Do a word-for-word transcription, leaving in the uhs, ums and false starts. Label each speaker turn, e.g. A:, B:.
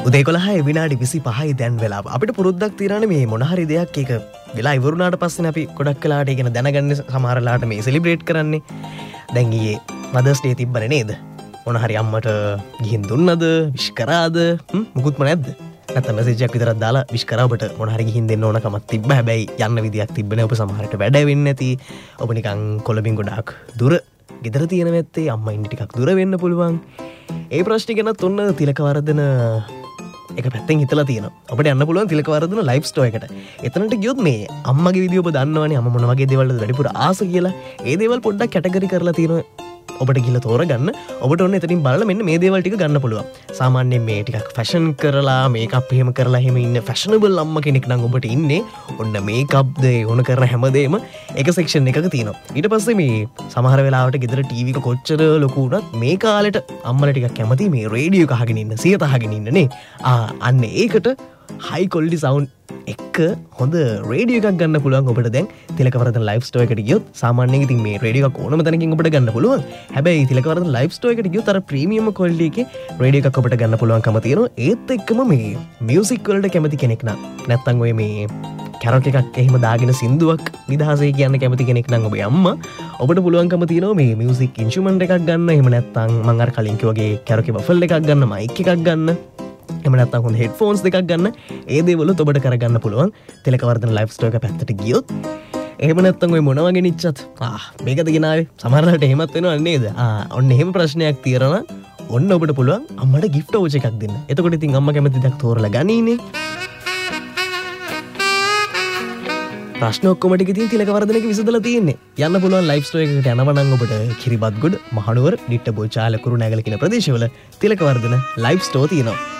A: උදේ එකොළහයි විනාඩි විසිපහයි දැන් වෙලාව. අපිට පුරුද්දක් තියෙනවානේ මේ මොන හරි දෙයක් එක වෙලා ඉවරුනාට පස්සේ අපි ගොඩක් වෙලාට ඒක දැනගන්න සමහරලාට මේ සෙලිබ්‍රේට් කරන්නේ. දැන් ඊයේ මදර්ස් ඩේ තිබ්බනේ නේද? මොන හරි අම්මට ගිහින් දුන්නද? විශ් කරාද? මුකුත්ම නැද්ද? නැත්නම් මැසේජ් එකක් විතරක් දාලා විශ් කරා ඔබට මොන හරි ගිහින් දෙන්න ඕන කමක් තිබ්බ. හැබැයි යන්න විදියක් තිබ්බනේ. ඔබ සමහරට වැඩ වෙන්නේ නැති. ඔබ නිකන් කොළඹින් ගොඩාක් දුර ගෙදර තියෙන වැත්තේ අම්මා ඉන්න ටිකක් දුර වෙන්න පුළුවන්. ඒ ප්‍රශ්නේ ගැනත් ඔන්න තිලකවර්ධන එක පැත්තෙන් හිතලා තියෙනවා. අපිට යන්න පුළුවන් තිලකවර්ධන ලයිව් ස්ටෝ එකට. එතනට ගියොත් මේ අම්මගේ වීඩියෝ ඔබ දන්නවනේ අම්මා මොන වගේ දේවල්ද වැඩිපුර ආස කියලා. ඒ දේවල් පොඩ්ඩක් කැටගරි කරලා තියෙනවා. ඔබට ගිහලා තෝරගන්න. ඔබට ඔන්න එතනින් බලලා මෙන්න මේ දේවල් ටික ගන්න පුළුවන්. සාමාන්‍යයෙන් මේ ටිකක් ෆැෂන් කරලා මේකප් එහෙම කරලා එහෙම ඉන්න ෆැෂනබල් අම්මා කෙනෙක් නම් ඔබට ඉන්නේ. ඔන්න මේකප්ද ඒ ඕන කරන හැමදේම එක සෙක්ෂන් එකක තියෙනවා. ඊට පස්සේ මේ සමහර වෙලාවට ගෙදර ටීවී එක කොච්චර ලොකු වුණත් මේ කාලෙට අම්මලා ටිකක් කැමති මේ රේඩියෝ එක අහගෙන ඉන්න, සියත අහගෙන ඉන්න නේ. ආ අන්න ඒකට හයි කොලිටි සවුන්ඩ් එක හොඳ රේඩියෝ එකක් ගන්න පුළුවන් ඔබට දැන් තිලකවර්ධන ලයිව් ස්ටෝ එකට ගියොත්. සාමාන්‍යයෙන් ඉතින් මේ රේඩියෝ එකක් ඕනම තැනකින් ඔබට ගන්න පුළුවන්. හැබැයි තිලකවර්ධන ලයිව් ස්ටෝ එකට ගියොත් අර ප්‍රීමියම් ක්වොලිටි එකේ රේඩියෝ එකක් ඔබට ගන්න පුළුවන්කම තියෙනවා. ඒත් එක්කම මේ මියුසික් වලට කැමති කෙනෙක් නම් නැත්තම් ඔය මේ කැරොක් එකක් එහෙම දාගෙන සින්දුවක් නිදහසේ කියන්න කැමති කෙනෙක් නම් ඔබේ අම්මා ඔබට පුළුවන්කම තියෙනවා මේ මියුසික් ඉන්ස්ට්‍රුමන්ට් එකක් ගන්න. එහෙම නැත්තම් මම අර කලින් කිව්වාගේ කැරොකේ බෆල් එකක් ගන්න, මයික් එකක් ගන්න. එහෙම නැත්නම් හොඳ හෙඩ්ෆෝන්ස් දෙකක් ගන්න. ඒ දේවලුත් ඔබට කරගන්න පුළුවන් තිලකවර්ධන ලයිව් ස්ටෝ එක පැත්තට ගියොත්. එහෙම නැත්නම් ඔය මොන වගේ නිච්චත් ආ මේකද ගෙනාවේ සමහරවිට එහෙමත් වෙනව නේද? ආ ඔන්න එහෙම ප්‍රශ්නයක් තියෙනවා ඔන්න ඔබට පුළුවන් අම්මට gift voucher එකක් දෙන්න. එතකොට ඉතින් අම්මා කැමති දෙයක් තෝරලා ගනීනේ. ප්‍රශ්න ඔක්කොම ටික ඉතින් තිලකවර්ධනගේ විසඳලා තියෙන්නේ. යන්න පුළුවන් ලයිව් ස්ටෝ එකකට යනවා නම් ඔබට කිරිබත්ගොඩ, මහනුවර, නිට්ටබෝචාල, කුරුණෑගල කියන ප්‍රදේශවල තිලකවර්ධන ලයිව් ස්ටෝ තියෙනවා.